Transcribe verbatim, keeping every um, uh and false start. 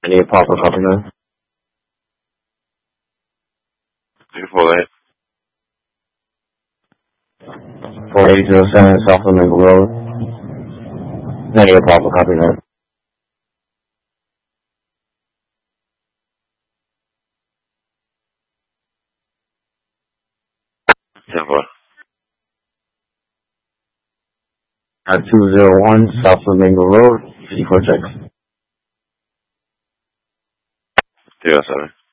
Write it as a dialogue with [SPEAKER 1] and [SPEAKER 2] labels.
[SPEAKER 1] Any Papa copy that?
[SPEAKER 2] Beautiful eight.
[SPEAKER 1] four eight zero seven South Flamingo Road. Any Papa copy that?
[SPEAKER 2] ten four.
[SPEAKER 1] At two zero one South Flamingo Road, fifty-four checks.
[SPEAKER 2] three oh seven.